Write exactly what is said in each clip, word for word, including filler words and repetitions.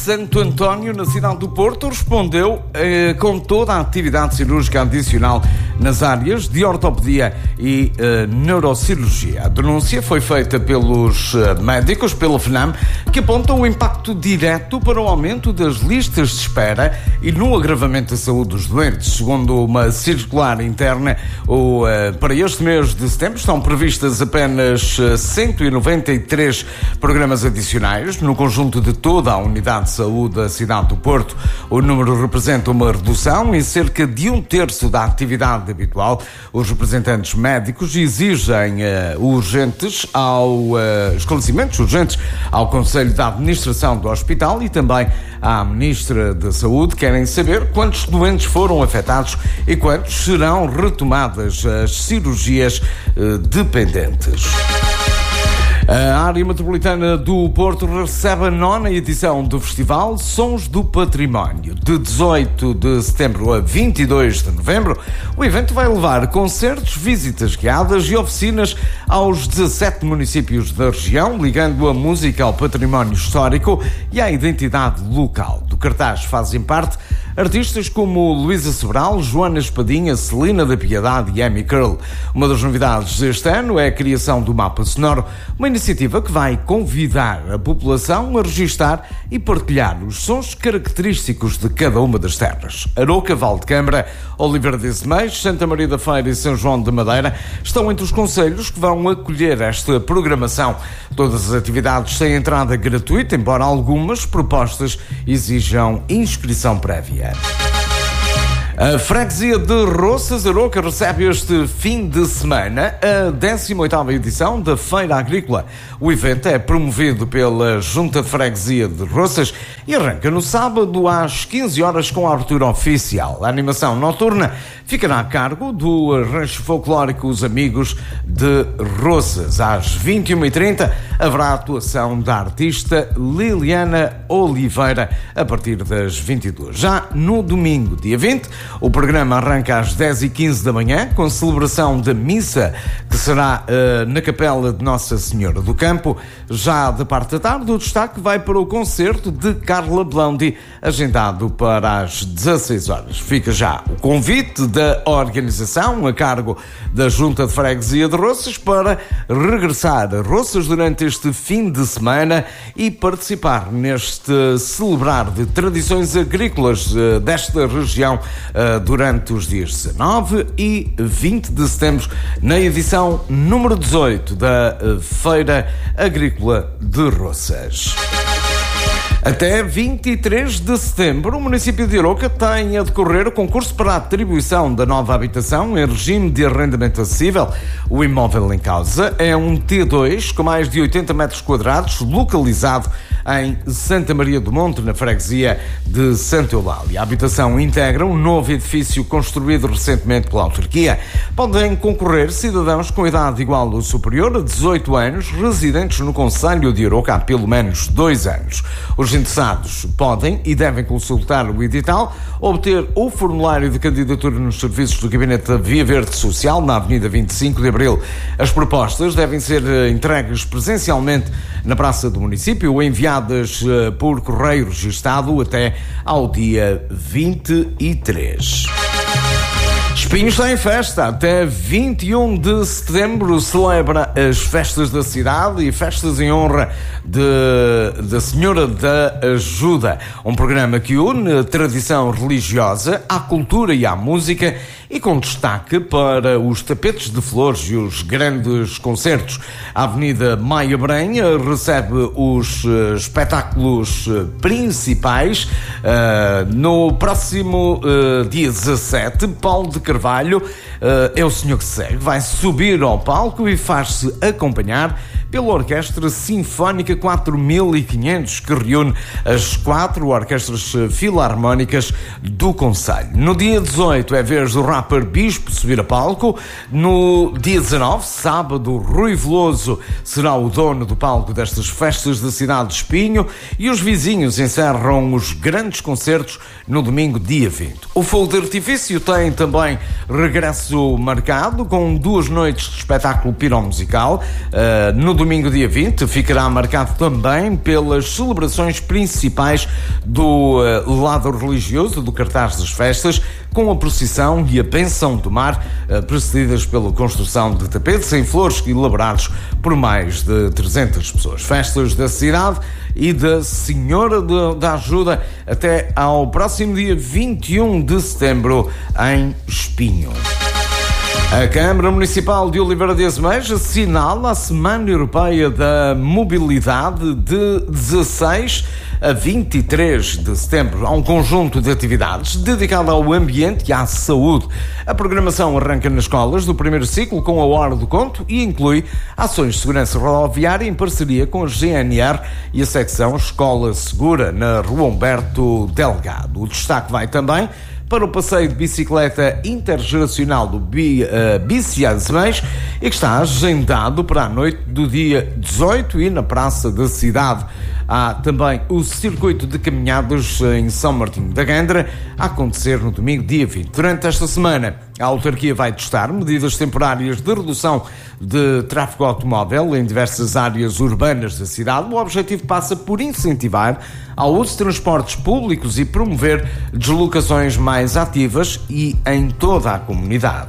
Santo António, na cidade do Porto, respondeu eh, com toda a atividade cirúrgica adicional nas áreas de ortopedia e eh, neurocirurgia. A denúncia foi feita pelos eh, médicos, pela FNAM, que apontam o impacto direto para o aumento das listas de espera e no agravamento da saúde dos doentes. Segundo uma circular interna, o, eh, para este mês de setembro estão previstas apenas eh, cento e noventa e três programas adicionais no conjunto de toda a unidade de saúde da cidade do Porto. O número representa uma redução em cerca de um terço da atividade habitual. Os representantes médicos exigem uh, urgentes ao uh, esclarecimentos urgentes ao Conselho de Administração do Hospital e também à Ministra da Saúde. Querem saber quantos doentes foram afetados e quantos serão retomadas as cirurgias uh, dependentes. A área metropolitana do Porto recebe a nona edição do Festival Sons do Património. De dezoito de setembro a vinte e dois de novembro, o evento vai levar concertos, visitas guiadas e oficinas aos dezassete municípios da região, ligando a música ao património histórico e à identidade local. Do cartaz fazem parte artistas como Luísa Sobral, Joana Espadinha, Celina da Piedade e Amy Curl. Uma das novidades deste ano é a criação do Mapa Sonoro, uma iniciativa que vai convidar a população a registar e partilhar os sons característicos de cada uma das terras. Aroca, Valdecâmara, Oliveira de Meios, Santa Maria da Feira e São João de Madeira estão entre os concelhos que vão acolher esta programação. Todas as atividades têm entrada gratuita, embora algumas propostas exijam inscrição prévia. A freguesia de Roças, Aroca, recebe este fim de semana a décima oitava edição da Feira Agrícola. O evento é promovido pela Junta de Freguesia de Roças e arranca no sábado às quinze horas com a abertura oficial. A animação noturna ficará a cargo do rancho folclórico Os Amigos de Roças. Às vinte e uma e trinta haverá a atuação da artista Liliana Oliveira a partir das vinte e duas. Já no domingo, dia vinte, o programa arranca às dez e quinze da manhã com a celebração da missa que será uh, na Capela de Nossa Senhora do Campo. Já da parte da tarde, o destaque vai para o concerto de Carla Blandi, agendado para as dezasseis horas. Fica já o convite da organização a cargo da Junta de Freguesia de Roças para regressar a Roças durante este fim de semana e participar neste celebrar de tradições agrícolas uh, desta região uh, durante os dias dezanove e vinte de setembro, na edição número dezoito da uh, Feira Agrícola de Roças. Até vinte e três de setembro, o município de Aroca tem a decorrer o concurso para a atribuição da nova habitação em regime de arrendamento acessível. O imóvel em causa é um T dois com mais de oitenta metros quadrados, localizado em Santa Maria do Monte, na freguesia de Santa Eulália. A habitação integra um novo edifício construído recentemente pela autarquia. Podem concorrer cidadãos com idade igual ou superior a dezoito anos, residentes no concelho de Aroca há pelo menos dois anos. Os interessados podem e devem consultar o edital, obter o formulário de candidatura nos serviços do Gabinete da Via Verde Social, na Avenida vinte e cinco de Abril. As propostas devem ser entregues presencialmente na Praça do Município ou enviadas por correio registado até ao dia vinte e três. Espinhos está em festa. Até vinte e um de setembro celebra as festas da cidade e festas em honra de, da Senhora da Ajuda. Um programa que une a tradição religiosa à cultura e à música e com destaque para os tapetes de flores e os grandes concertos. A Avenida Maia Brenha recebe os uh, espetáculos uh, principais. Uh, no próximo uh, dia dezassete, Paulo de Carvalho uh, é o senhor que segue, vai subir ao palco e faz-se acompanhar pela Orquestra Sinfónica quatro mil e quinhentos, que reúne as quatro orquestras filarmónicas do concelho. No dia dezoito é vez do rapper Bispo subir a palco. No dia dezanove, sábado, Rui Veloso será o dono do palco destas festas da cidade de Espinho e os vizinhos encerram os grandes concertos no domingo, dia vinte. O fogo de artifício tem também regresso marcado com duas noites de espetáculo piromusical. Uh, no domingo dia vinte ficará marcado também pelas celebrações principais do uh, lado religioso do cartaz das festas, com a procissão e a benção do mar, uh, precedidas pela construção de tapetes em flores elaborados por mais de trezentas pessoas. Festas da cidade e da Senhora de, da Ajuda até ao próximo dia vinte e um de setembro em Espinho. A Câmara Municipal de Oliveira de Azeméis assinala a Semana Europeia da Mobilidade de dezasseis a vinte e três de setembro. Há um conjunto de atividades dedicado ao ambiente e à saúde. A programação arranca nas escolas do primeiro ciclo com a Hora do Conto e inclui ações de segurança rodoviária em parceria com a G N R e a secção Escola Segura na Rua Humberto Delgado. O destaque vai também para o passeio de bicicleta intergeracional do Bi, uh, Bici Azeméis e que está agendado para a noite do dia dezoito e na Praça da Cidade. Há também o circuito de caminhadas em São Martinho da Gandra a acontecer no domingo dia vinte. Durante esta semana, a autarquia vai testar medidas temporárias de redução de tráfego automóvel em diversas áreas urbanas da cidade. O objetivo passa por incentivar ao uso de transportes públicos e promover deslocações mais ativas e em toda a comunidade.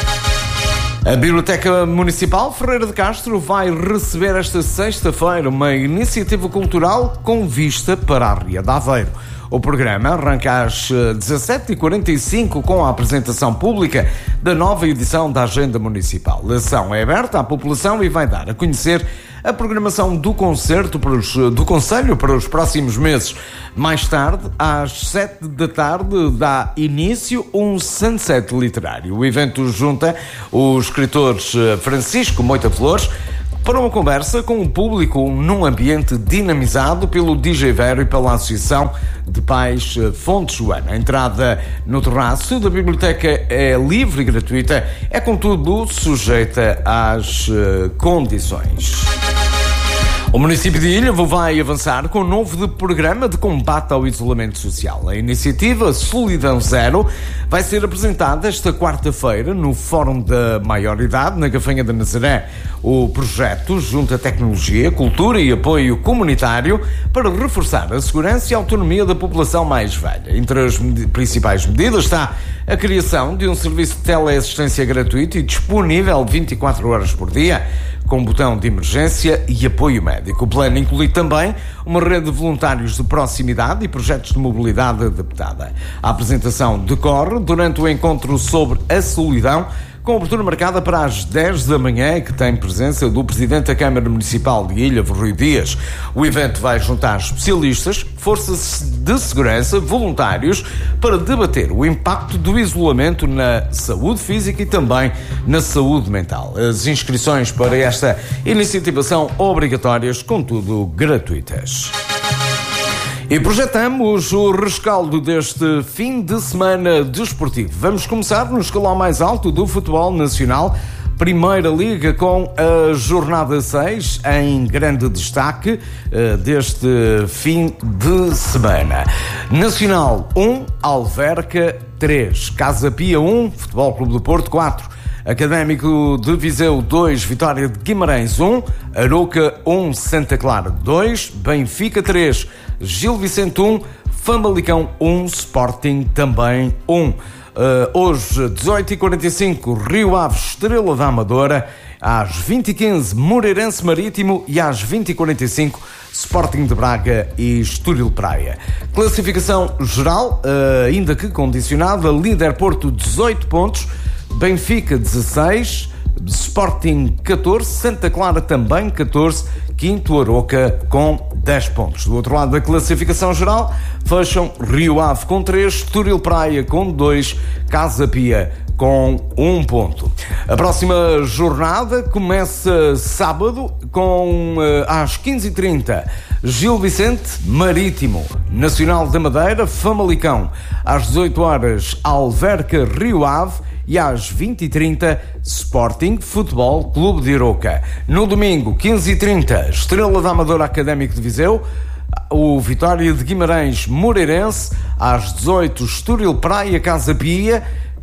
A Biblioteca Municipal Ferreira de Castro vai receber esta sexta-feira uma iniciativa cultural com vista para a Ria de Aveiro. O programa arranca às dezassete e quarenta e cinco com a apresentação pública da nova edição da Agenda Municipal. A ação é aberta à população e vai dar a conhecer a programação do concerto para os, do Conselho para os próximos meses. Mais tarde, às sete da tarde, dá início um sunset literário. O evento junta os escritores Francisco Moita Flores para uma conversa com o público num ambiente dinamizado pelo D J Vero e pela Associação de Pais Fonte Joana. A entrada no terraço da biblioteca é livre e gratuita, é contudo sujeita às uh, condições. O município de Ilhavo vai avançar com um novo programa de combate ao isolamento social. A iniciativa Solidão Zero vai ser apresentada esta quarta-feira no Fórum da Maioridade, na Gafanha da Nazaré. O projeto junta tecnologia, cultura e apoio comunitário para reforçar a segurança e a autonomia da população mais velha. Entre as med- principais medidas está a criação de um serviço de teleassistência gratuito e disponível vinte e quatro horas por dia, com botão de emergência e apoio médico. O plano inclui também uma rede de voluntários de proximidade e projetos de mobilidade adaptada. A apresentação decorre durante o encontro sobre a solidão, com abertura marcada para as dez da manhã, que tem presença do Presidente da Câmara Municipal de Ilhavo, Rui Dias. O evento vai juntar especialistas, forças de segurança, voluntários, para debater o impacto do isolamento na saúde física e também na saúde mental. As inscrições para esta iniciativa são obrigatórias, contudo gratuitas. E projetamos o rescaldo deste fim de semana desportivo. Vamos começar no escalão mais alto do futebol nacional. Primeira Liga com a jornada seis em grande destaque uh, deste fim de semana. Nacional um, Alverca três, Casa Pia um, Futebol Clube do Porto quatro. Académico de Viseu dois, Vitória de Guimarães um, Aroca um, Santa Clara dois, Benfica três, Gil Vicente um, Famalicão um, Sporting também um. Uh, hoje, dezoito e quarenta e cinco, Rio Ave Estrela da Amadora, às vinte e quinze, Moreirense Marítimo e às vinte e quarenta e cinco, Sporting de Braga e Estoril Praia. Classificação geral, uh, ainda que condicionada, líder Porto dezoito pontos, Benfica dezasseis, Sporting catorze, Santa Clara também catorze, quinto Aroca com dez pontos. Do outro lado da classificação geral, fecham Rio Ave com três, Estoril Praia com dois, Casa Pia com um ponto. A próxima jornada começa sábado com uh, às quinze e trinta, Gil Vicente Marítimo, Nacional da Madeira Famalicão, às dezoito horas Alverca Rio Ave e às vinte e trinta, Sporting Futebol Clube de Aroca. No domingo, quinze e trinta, Estrela da Amadora Académico de Viseu, o Vitória de Guimarães Moreirense, às dezoito, Estoril Praia Casa Pia,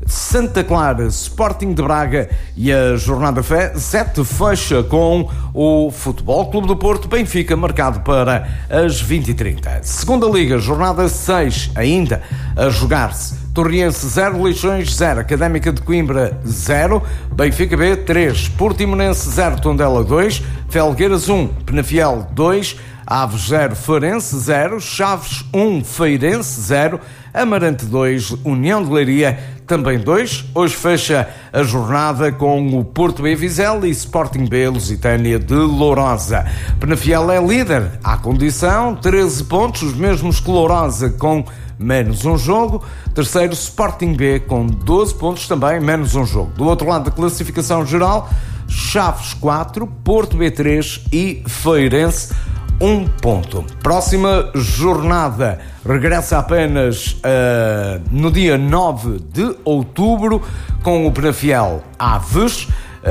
Santa Clara, Sporting de Braga, e a jornada sete fecha com o Futebol Clube do Porto, Benfica, marcado para as vinte e trinta. Segunda Liga, jornada seis, ainda a jogar-se. Torriense zero, Leixões zero, Académica de Coimbra zero, Benfica B três, Portimonense zero, Tondela dois, Felgueiras um, Penafiel dois, Aves zero, Farense zero, Chaves um, Feirense zero, Amarante dois, União de Leiria também dois. Hoje fecha a jornada com o Porto B Vizela e Sporting B Lusitânia de Lourosa. Penafiel é líder à condição, treze pontos, os mesmos que Lourosa, com menos um jogo. Terceiro, Sporting B com doze pontos, também menos um jogo. Do outro lado da classificação geral, Chaves quatro, Porto B três e Feirense um ponto. Próxima jornada regressa apenas uh, no dia nove de outubro com o Penafiel Aves.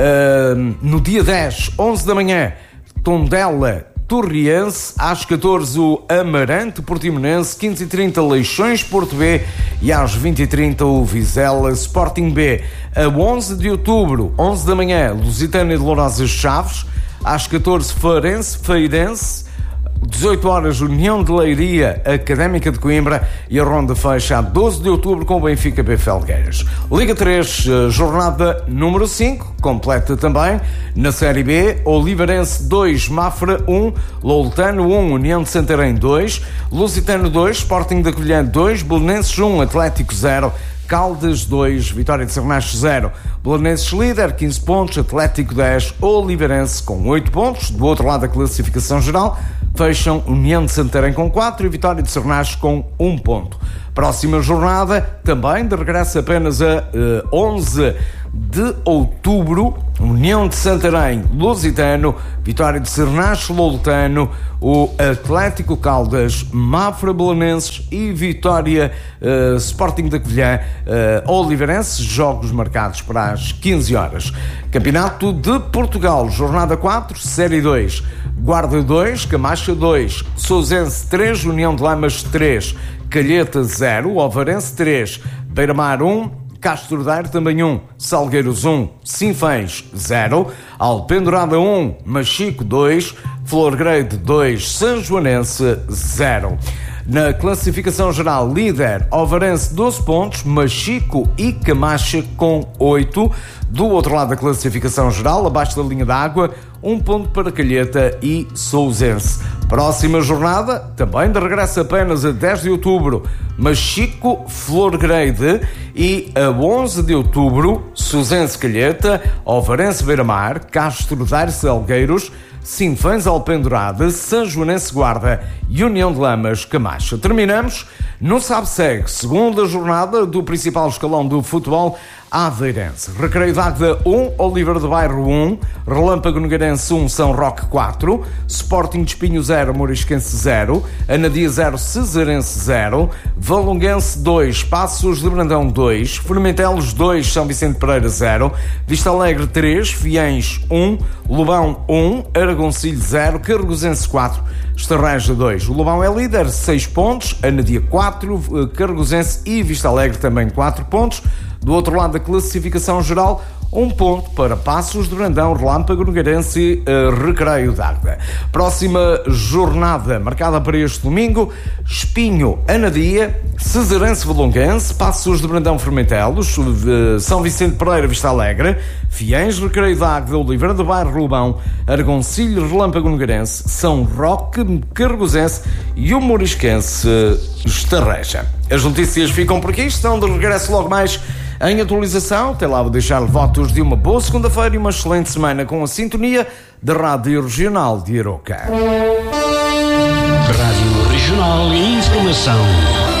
Uh, no dia dez, onze da manhã, Tondela Torriense, às catorze o Amarante Portimonense, quinze e trinta Leixões Porto B e às vinte e trinta o Vizela Sporting B. A onze de outubro, onze da manhã, Lusitânia de Lourosa Chaves, às catorze Farense Feirense, dezoito horas União de Leiria Académica de Coimbra, e a ronda fecha a doze de outubro com o Benfica B Felgueiras. Liga três, jornada número cinco, completa também na Série B. Oliveirense dois, Mafra um, Loutano um, União de Santarém dois, Lusitano dois, Sporting da Covilhã dois, Belenenses um, Atlético zero, Caldas dois, Vitória de Sernache zero. Belenenses líder, quinze pontos, Atlético dez, Oliveirense com oito pontos. Do outro lado da classificação geral, fecham União de Santarém com quatro e Vitória de Sernache com um ponto. Próxima jornada, também de regresso apenas a uh, onze de outubro, União de Santarém, Lusitano, Vitória de Sernache, Loutano, o Atlético Caldas, Mafra Belenenses e Vitória uh, Sporting da Covilhã, uh, Oliveirense, jogos marcados para as quinze horas. Campeonato de Portugal, jornada quatro, Série dois, Guarda dois, Camacha dois, Sousense três, União de Lamas três, Calheta zero, Ovarense três, Beira-Mar um, Castro Daire também um, Salgueiros um, Sinfãs zero, Alpendurada um, Machico dois, Florgrade dois, São Joanense zero. Na classificação geral, líder Ovarense doze pontos, Machico e Camacha com oito. Do outro lado da classificação geral, abaixo da linha d'água, um ponto para Calheta e Sousense. Próxima jornada, também de regresso apenas a dez de outubro, Machico, Florgrade, e a onze de outubro, Sousense Calheta, Ovarense Beira-Mar, Castro Daire Salgueiros, Sinfãs Alpendurada, São Joanense Guarda e União de Lamas Camacha. Terminamos no Sabe-Segue, segunda jornada do principal escalão do futebol aveirense. Recreio de Águeda um, Oliveira de Bairro um, Relâmpago Nogueirense um, São Roque quatro, Sporting de Espinho zero, Morisquense zero, Anadia zero, Cesarense zero, Valonguense dois, Passos de Brandão dois, Fermentelos dois, São Vicente Pereira zero, Vista Alegre três, Fiães um, Lobão um, Aragoncilho zero, Carregosense quatro, Estarreja dois. O Lobão é líder, seis pontos, Anadia quatro, Carregosense e Vista Alegre também quatro pontos. Do outro lado da classificação geral, um ponto para Passos de Brandão, Relâmpago Nogueirense e uh, Recreio de Águeda. Próxima jornada marcada para este domingo: Espinho, Anadia, Cesarense Valonguense, Passos de Brandão Fermentelos, uh, São Vicente Pereira Vista Alegre, Fiães, Recreio de Águeda, Oliveira de Bairro Lobão, Argoncilho, Relâmpago Nogueirense, São Roque, Carregosense e o Morisquense Estarreja. As notícias ficam por aqui, estão de regresso logo mais em atualização. Até lá, vou deixar votos de uma boa segunda-feira e uma excelente semana com a sintonia da Rádio Regional de Aroca. Rádio Regional e Informação.